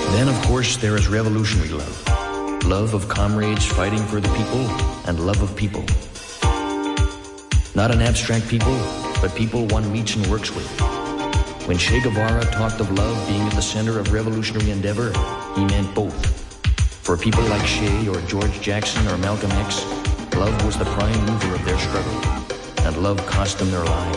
Then, of course, there is revolutionary love. Love of comrades fighting for the people and love of people. Not an abstract people, but people one meets and works with. When Che Guevara talked of love being at the center of revolutionary endeavor, he meant both. For people like Che or George Jackson or Malcolm X, love was the prime mover of their struggle, and love cost them their lives.